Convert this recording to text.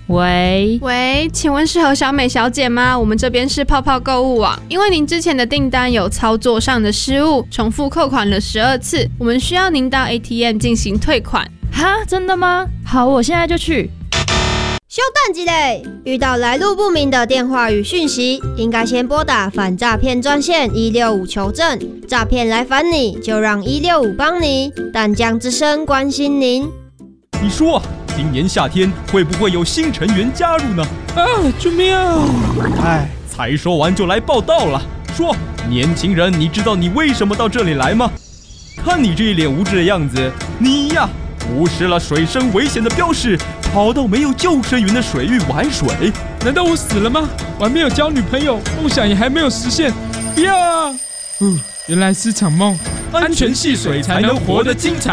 喂，请问是何小美小姐吗？我们这边是泡泡购物网，因为您之前的订单有操作上的失误，重复扣款了12次，我们需要您到 ATM 进行退款。 哈，真的吗？好，我现在就去。 休蛋几嘞！遇到来路不明的电话与讯息，应该先拨打反诈骗专线165求证。诈骗来烦你，就让165帮你。淡江之声关心您。 你说，今年夏天会不会有新成员加入呢？ 啊，救命啊！ 才说完就来报道了。说，年轻人，你知道你为什么到这里来吗？看你这一脸无知的样子，你呀，无视了水深危险的标示，跑到没有救生员的水域玩水。 难道我死了吗？我还没有交女朋友，梦想也还没有实现。不要啊！原来是场梦，安全戏水才能活得精彩。